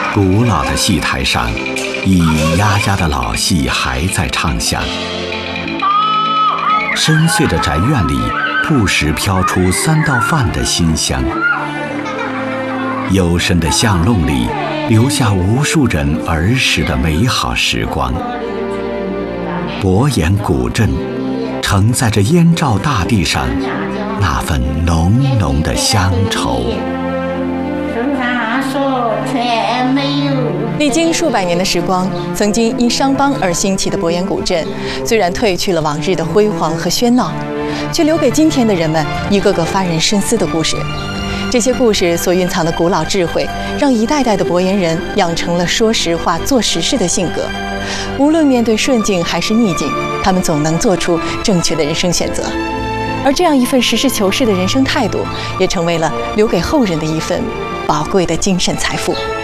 古老的戏台上，咿咿呀呀的老戏还在唱响。深邃的宅院里，不时飘出3道饭的馨香。幽深的巷弄里，留下无数人儿时的美好时光。博岩古镇承载着燕赵大地上那份浓浓的乡愁。 历经数百年的时光，曾经因商帮而兴起的博岩古镇，虽然褪去了往日的辉煌和喧闹，却留给今天的人们一个个发人深思的故事。这些故事所蕴藏的古老智慧，让一代代的博岩人养成了说实话、做实事的性格。无论面对顺境还是逆境，他们总能做出正确的人生选择。而这样一份实事求是的人生态度，也成为了留给后人的一份宝贵的精神财富。